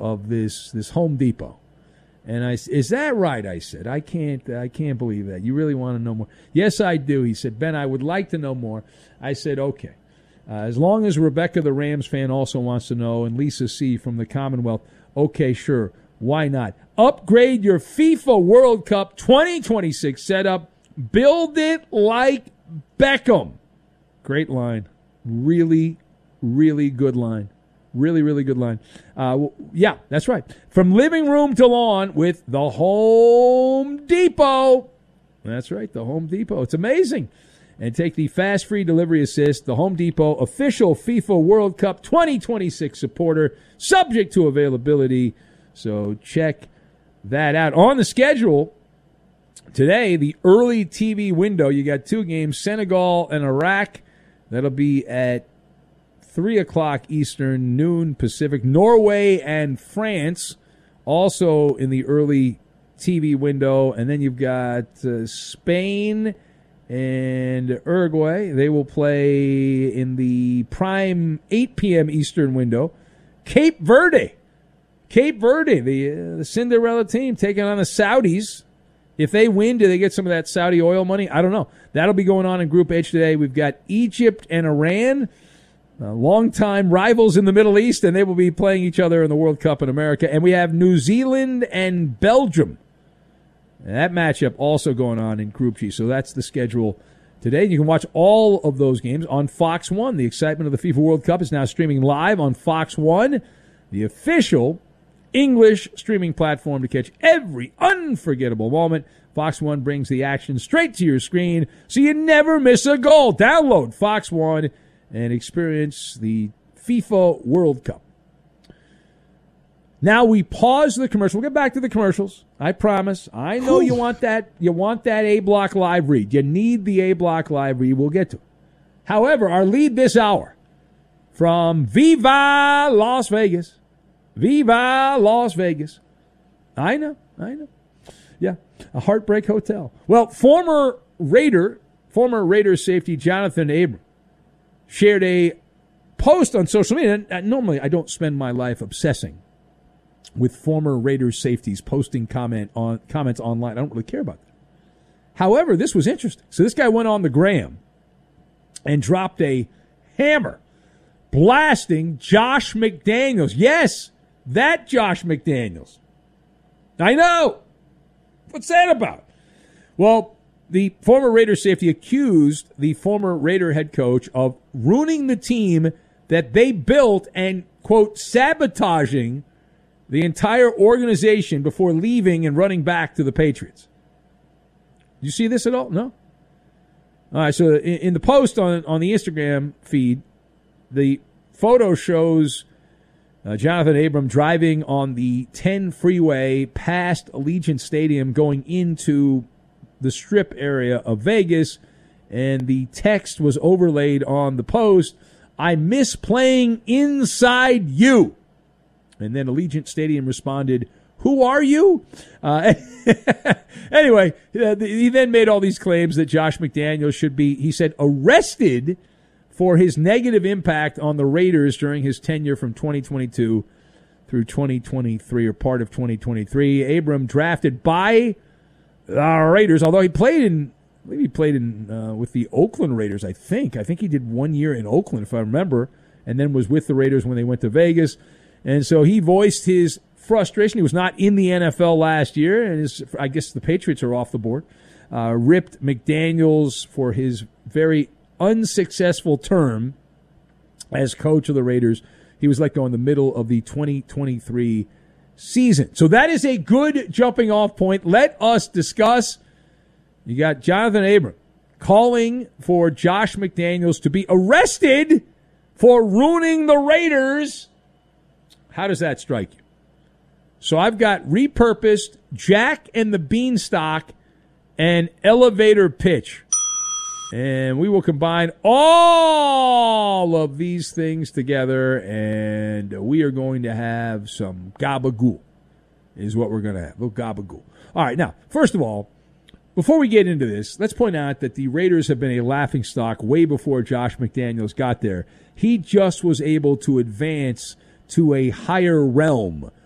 of this Home Depot. And is that right? I said, I can't believe that. You really want to know more? Yes, I do. He said, Ben, I would like to know more. I said, okay. As long as Rebecca, the Rams fan, also wants to know, and Lisa C. from the Commonwealth, okay, sure. Why not? Upgrade your FIFA World Cup 2026 setup. Build it like Beckham. Great line. Really, really good line. Really, really good line. Yeah, that's right. From living room to lawn with the Home Depot. That's right, the Home Depot. It's amazing. And take the fast free delivery assist, the Home Depot official FIFA World Cup 2026 supporter, subject to availability. So check that out. On the schedule today, the early TV window, you got 2 games, Senegal and Iraq. That'll be at 3 o'clock Eastern, noon Pacific. Norway and France also in the early TV window. And then you've got Spain and Uruguay. They will play in the prime 8 p.m. Eastern window. Cape Verde, the Cinderella team, taking on the Saudis. If they win, do they get some of that Saudi oil money? I don't know. That'll be going on in Group H today. We've got Egypt and Iran, longtime rivals in the Middle East, and they will be playing each other in the World Cup in America. And we have New Zealand and Belgium. And that matchup also going on in Group G. So that's the schedule today. You can watch all of those games on Fox 1. The excitement of the FIFA World Cup is now streaming live on Fox 1, the official English streaming platform to catch every unforgettable moment. Fox 1 brings the action straight to your screen so you never miss a goal. Download Fox 1 and experience the FIFA World Cup. Now we pause the commercial. We'll get back to the commercials. I promise. I know you want that. You want that A Block live read. You need the A Block live read. We'll get to it. However, our lead this hour from Viva Las Vegas. Viva Las Vegas. I know. Yeah, a Heartbreak Hotel. Well, former Raiders safety Jonathan Abram shared a post on social media. And normally, I don't spend my life obsessing with former Raiders safeties posting comments online. I don't really care about that. However, this was interesting. So this guy went on the gram and dropped a hammer, blasting Josh McDaniels. Yes, that Josh McDaniels. I know. What's that about? Well, the former Raider safety accused the former Raider head coach of ruining the team that they built and, quote, sabotaging the entire organization before leaving and running back to the Patriots. You see this at all? No? All right, so in the post on the Instagram feed, the photo shows Jonathan Abram driving on the 10 freeway past Allegiant Stadium going into the Strip area of Vegas, and the text was overlaid on the post, "I miss playing inside you." And then Allegiant Stadium responded, "Who are you?" Anyway, he then made all these claims that Josh McDaniels should be, he said, arrested for his negative impact on the Raiders during his tenure from 2022 through 2023, or part of 2023. Abram drafted by the Raiders, although he played in with the Oakland Raiders, I think. I think he did 1 year in Oakland, if I remember, and then was with the Raiders when they went to Vegas. And so he voiced his frustration. He was not in the NFL last year, and I guess the Patriots are off the board. Ripped McDaniels for his very unsuccessful term as coach of the Raiders. He was let go in the middle of the 2023 season. So that is a good jumping off point. Let us discuss. You got Jonathan Abram calling for Josh McDaniels to be arrested for ruining the Raiders. How does that strike you? So I've got repurposed Jack and the Beanstalk and elevator pitch. And we will combine all of these things together, and we are going to have some gabagool, is what we're going to have. A little gabagool. All right, now, first of all, before we get into this, let's point out that the Raiders have been a laughingstock way before Josh McDaniels got there. He just was able to advance to a higher realm